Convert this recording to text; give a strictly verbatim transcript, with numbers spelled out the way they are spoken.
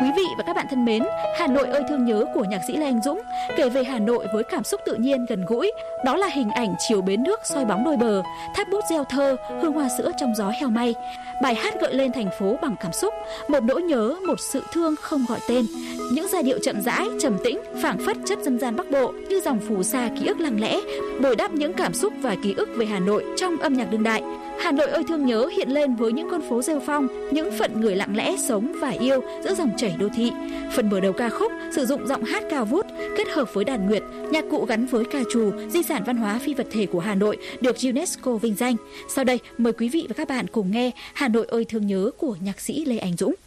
Quý vị và các bạn thân mến, Hà Nội ơi thương nhớ của nhạc sĩ Lê Anh Dũng kể về Hà Nội với cảm xúc tự nhiên gần gũi. Đó là hình ảnh chiều bến nước soi bóng đôi bờ, tháp bút reo thơ, hương hoa sữa trong gió heo may. Bài hát gợi lên thành phố bằng cảm xúc, một nỗi nhớ, một sự thương không gọi tên. Những giai điệu chậm rãi, trầm tĩnh, phảng phất chất dân gian Bắc Bộ như dòng phù sa ký ức lặng lẽ, bồi đắp những cảm xúc và ký ức về Hà Nội trong âm nhạc đương đại. Hà Nội ơi thương nhớ hiện lên với những con phố rêu phong, những phận người lặng lẽ sống và yêu giữa dòng chảy đô thị. Phần mở đầu ca khúc sử dụng giọng hát cao vút kết hợp với đàn nguyệt, nhạc cụ gắn với ca trù, di sản văn hóa phi vật thể của Hà Nội được UNESCO vinh danh. Sau đây mời quý vị và các bạn cùng nghe Hà Nội ơi thương nhớ của nhạc sĩ Lê Anh Dũng.